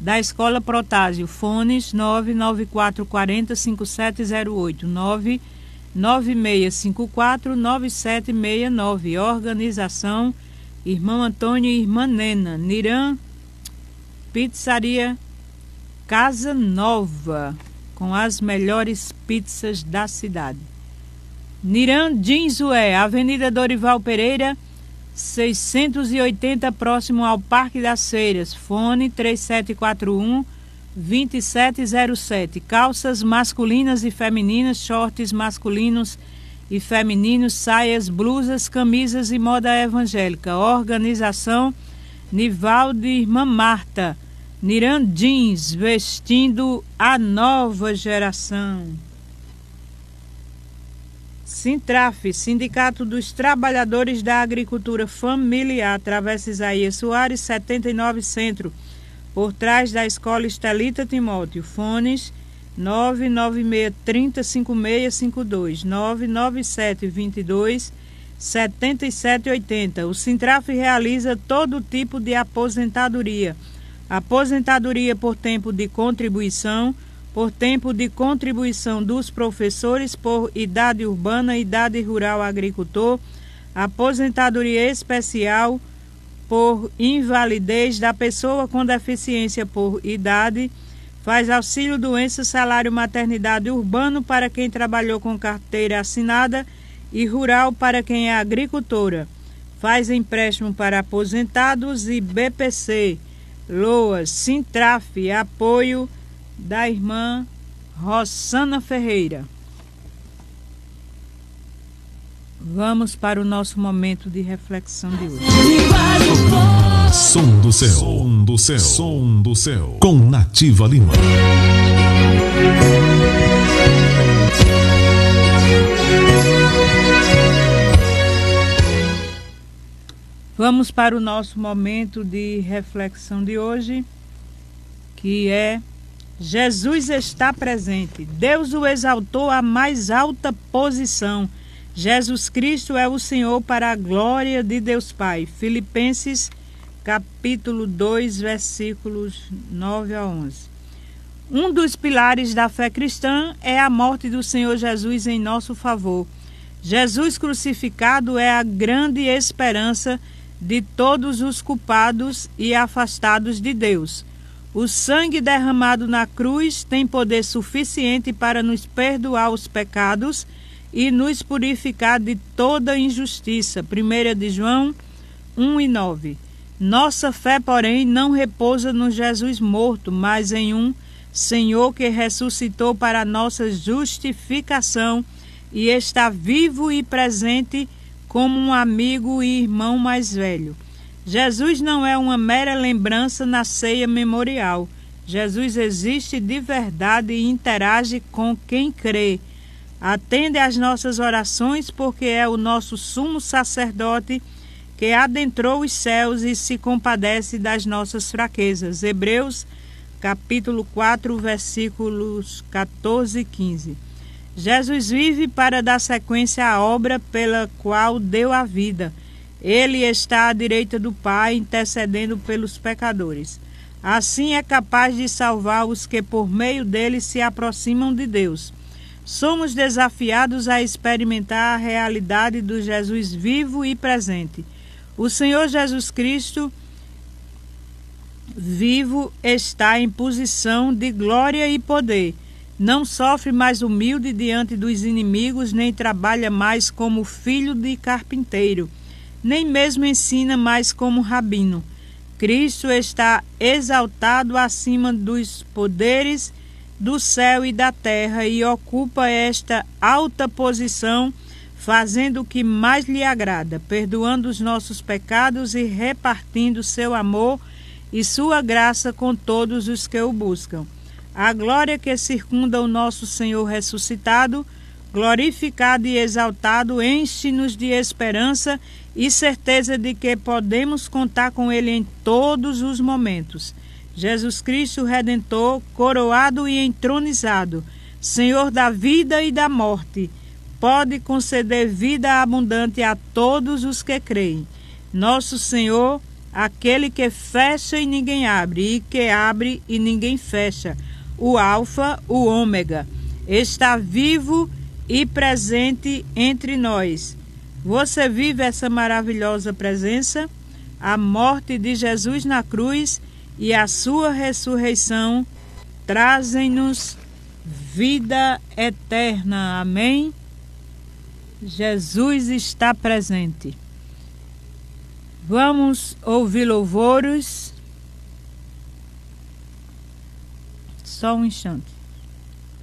da Escola Protásio, fones 994405708, 996549769, organização Irmão Antônio e Irmã Nena, Niran Pizzaria Casa Nova, com as melhores pizzas da cidade. Niran Dinzué, Avenida Dorival Pereira, 680, próximo ao Parque das Feiras, fone 3741-2707, calças masculinas e femininas, shorts masculinos e femininos, saias, blusas, camisas e moda evangélica, organização Nivaldo e Irmã Marta, Niran Jeans, vestindo a nova geração. Sintraf, Sindicato dos Trabalhadores da Agricultura Familiar, Travessa Isaías Soares, 79 Centro, por trás da Escola Estelita Timóteo, fones 996305652, 997227780. O Sintraf realiza todo tipo de aposentadoria. Aposentadoria por tempo de contribuição, por tempo de contribuição dos professores, por idade urbana, idade rural agricultor, aposentadoria especial por invalidez da pessoa com deficiência por idade, faz auxílio doença, salário maternidade urbano para quem trabalhou com carteira assinada e rural para quem é agricultora, faz empréstimo para aposentados e BPC, LOAS, Sintraf, apoio da irmã Rossana Ferreira. Vamos para o nosso momento de reflexão de hoje. Som do céu, som do céu, som do céu, com Nativa Lima. Vamos para o nosso momento de reflexão de hoje, que é: Jesus está presente. Deus o exaltou à mais alta posição. Jesus Cristo é o Senhor para a glória de Deus Pai. Filipenses capítulo 2, versículos 9 a 11. Um dos pilares da fé cristã é a morte do Senhor Jesus em nosso favor. Jesus crucificado é a grande esperança de todos os culpados e afastados de Deus. O sangue derramado na cruz tem poder suficiente para nos perdoar os pecados e nos purificar de toda injustiça. 1 de João 1 e 9. Nossa fé, porém, não repousa no Jesus morto, mas em um Senhor que ressuscitou para a nossa justificação e está vivo e presente como um amigo e irmão mais velho. Jesus não é uma mera lembrança na ceia memorial. Jesus existe de verdade e interage com quem crê. Atende às nossas orações porque é o nosso sumo sacerdote que adentrou os céus e se compadece das nossas fraquezas. Hebreus capítulo 4, versículos 14 e 15. Jesus vive para dar sequência à obra pela qual deu a vida. Ele está à direita do Pai, intercedendo pelos pecadores. Assim é capaz de salvar os que por meio dele se aproximam de Deus. Somos desafiados a experimentar a realidade do Jesus vivo e presente. O Senhor Jesus Cristo vivo está em posição de glória e poder. Não sofre mais humilde diante dos inimigos, nem trabalha mais como filho de carpinteiro, nem mesmo ensina mais como rabino. Cristo está exaltado acima dos poderes do céu e da terra e ocupa esta alta posição, fazendo o que mais lhe agrada, perdoando os nossos pecados e repartindo seu amor e sua graça com todos os que o buscam. A glória que circunda o nosso Senhor ressuscitado, glorificado e exaltado, enche-nos de esperança e certeza de que podemos contar com Ele em todos os momentos. Jesus Cristo Redentor, coroado e entronizado, Senhor da vida e da morte, pode conceder vida abundante a todos os que creem. Nosso Senhor, aquele que fecha e ninguém abre, e que abre e ninguém fecha, o Alfa, o Ômega, está vivo e presente entre nós. Você vive essa maravilhosa presença? A morte de Jesus na cruz e a sua ressurreição trazem-nos vida eterna. Amém? Jesus está presente. Vamos ouvir louvores. Só um instante.